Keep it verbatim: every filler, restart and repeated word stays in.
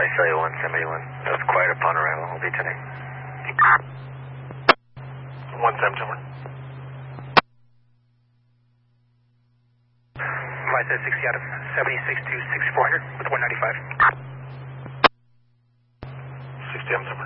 I saw you one seventy-one. That was quiet upon arrival. Will be today. one seventy-one. Flight says sixty out of seventy-six to sixty-four hundred with one ninety-five. sixty, I'm